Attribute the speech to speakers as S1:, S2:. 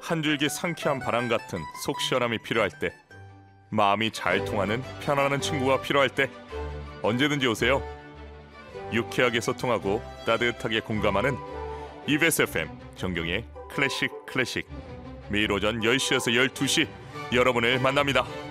S1: 한 줄기 상쾌한 바람 같은 속 시원함이 필요할 때, 마음이 잘 통하는 편안한 친구가 필요할 때 언제든지 오세요. 유쾌하게 소통하고 따뜻하게 공감하는 EBS FM 정경의 클래식 매일 오전 10시에서 12시 여러분을 만납니다.